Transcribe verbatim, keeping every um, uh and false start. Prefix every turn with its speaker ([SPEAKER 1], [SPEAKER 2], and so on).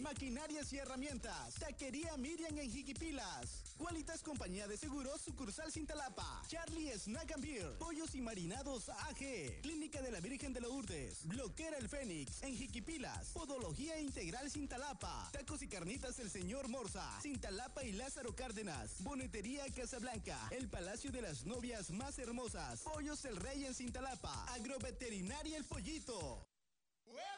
[SPEAKER 1] Maquinarias y herramientas. Taquería Miriam en Jiquipilas. Qualitas Compañía de Seguros, sucursal Cintalapa. Charlie Snack and Beer. Pollos y marinados A G. Clínica de la Virgen de Lourdes. Bloquera El Fénix en Jiquipilas. Podología Integral Cintalapa. Tacos y carnitas El Señor Morza. Cintalapa y Lázaro Cárdenas. Bonetería Casablanca. El Palacio de las Novias más hermosas. Pollos El Rey en Cintalapa. Agroveterinaria El Pollito.